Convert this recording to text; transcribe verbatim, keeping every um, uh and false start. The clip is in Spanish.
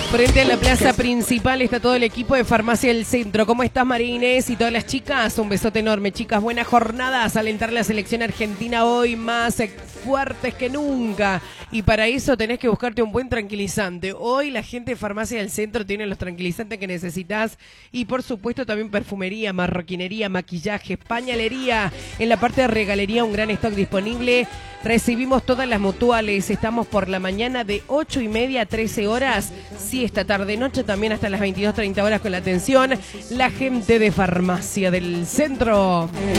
Frente a la plaza principal está todo el equipo de Farmacia del Centro. ¿Cómo estás, María Inés y todas las chicas? Un besote enorme, chicas. Buenas jornadas. Alentar la selección argentina hoy más fuertes que nunca. Y para eso tenés que buscarte un buen tranquilizante. Hoy la gente de Farmacia del Centro tiene los tranquilizantes que necesitas. Y por supuesto también perfumería, marroquinería, maquillaje, pañalería. En la parte de regalería un gran stock disponible. Recibimos todas las mutuales. Estamos por la mañana de ocho y media a trece horas. Sí, esta tarde noche también hasta las veintidós treinta horas con la atención. La gente de Farmacia del Centro.